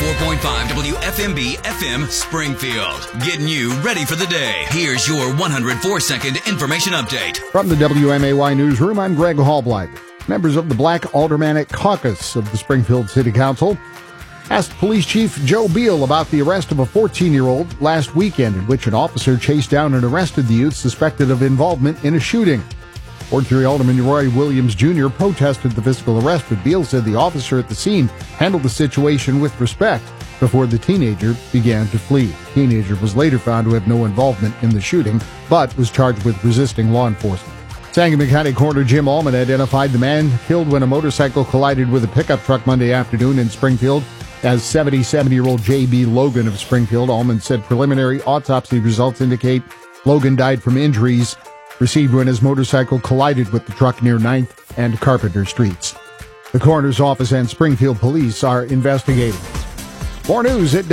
104.5 WFMB FM Springfield. Getting you ready for the day. Here's your 104-second information update. From the WMAY Newsroom, I'm Greg Hallbleib. Members of the Black Aldermanic Caucus of the Springfield City Council asked Police Chief Joe Beal about the arrest of a 14-year-old last weekend, in which an officer chased down and arrested the youth suspected of involvement in a shooting. Ward 3 Alderman Roy Williams Jr. protested the physical arrest, but Beal said the officer at the scene handled the situation with respect before the teenager began to flee. The teenager was later found to have no involvement in the shooting, but was charged with resisting law enforcement. Sangamon County Coroner Jim Allman identified the man killed when a motorcycle collided with a pickup truck Monday afternoon in Springfield as 77-year-old J.B. Logan of Springfield. Allman said preliminary autopsy results indicate Logan died from injuries received when his motorcycle collided with the truck near 9th and Carpenter Streets. The coroner's office and Springfield police are investigating. More news at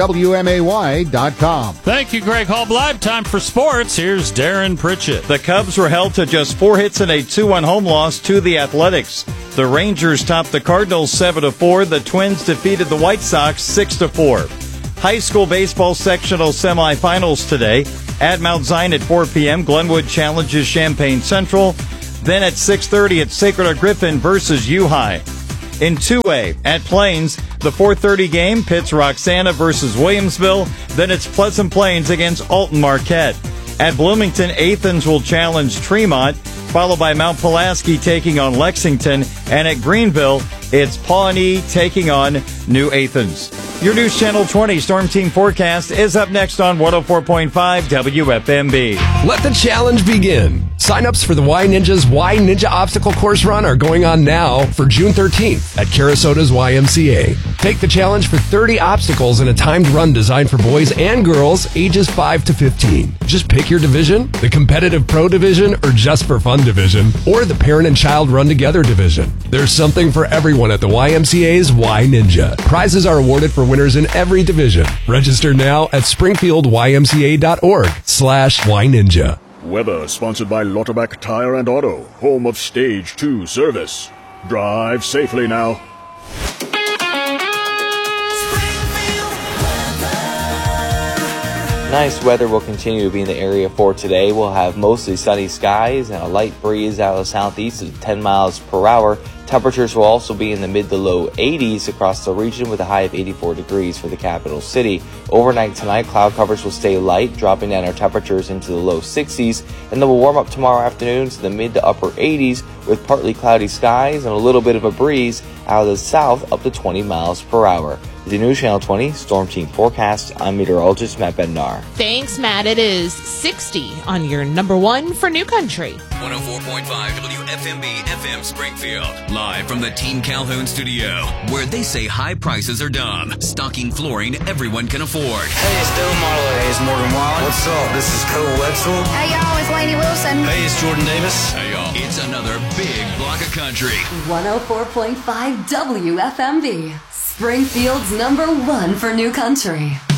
WMAY.com. Thank you, Greg Hallbleib. Time for sports. Here's Darren Pritchett. The Cubs were held to just 4 hits and a 2-1 home loss to the Athletics. The Rangers topped the Cardinals 7-4. The Twins defeated the White Sox 6-4. High school baseball sectional semifinals today. At Mount Zion at 4 p.m., Glenwood challenges Champaign Central. Then at 6:30, it's Sacred Heart Griffin versus U-High. In 2A, at Plains, the 4:30 game pits Roxana versus Williamsville. Then it's Pleasant Plains against Alton Marquette. At Bloomington, Athens will challenge Tremont, followed by Mount Pulaski taking on Lexington. And at Greenville, it's Pawnee taking on New Athens. Your News Channel 20 Storm Team forecast is up next on 104.5 WFMB. Let the challenge begin. Sign-ups for the Y Ninja's Y Ninja Obstacle Course Run are going on now for June 13th at Carasota's YMCA. Take the challenge for 30 obstacles in a timed run designed for boys and girls ages 5 to 15. Just pick your division, the competitive pro division, or just for fun division, or the parent and child run together division. There's something for everyone at the YMCA's Y Ninja. Prizes are awarded for winners in every division. Register now at springfieldymca.org/Y Ninja. Weather sponsored by Lauterbach Tire and Auto, home of Stage 2 service. Drive safely now. Nice weather will continue to be in the area for today. We'll have mostly sunny skies and a light breeze out of the southeast at 10 miles per hour. Temperatures will also be in the mid to low 80s across the region with a high of 84 degrees for the capital city. Overnight tonight, cloud coverage will stay light, dropping down our temperatures into the low 60s, and then we'll warm up tomorrow afternoon to the mid to upper 80s with partly cloudy skies and a little bit of a breeze out of the south up to 20 miles per hour. With the News Channel 20 Storm Team forecast, I'm meteorologist Matt Bednar. Thanks, Matt. It is 60 on your number one for New Country. 104.5 WFMB FM Springfield. Live from the Team Calhoun studio, where they say high prices are dumb. Stocking flooring everyone can afford. Hey, it's Dylan Marlowe. Hey, it's Morgan Wallen. What's up? This is Cole Wetzel. Hey, y'all, it's Lainey Wilson. Hey, it's Jordan Davis. Hey, y'all. It's another big block of country. 104.5 WFMB. Springfield's number one for New Country.